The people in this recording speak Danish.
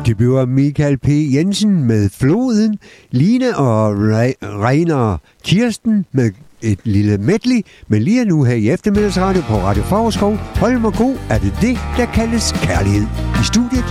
Det bliver Michael P. Jensen med Floden, Line og Reiner Kirsten med et lille medley, men lige nu her i eftermiddagsradio på Radio Favreskov, hold mig god, er det, der kaldes kærlighed. I studiet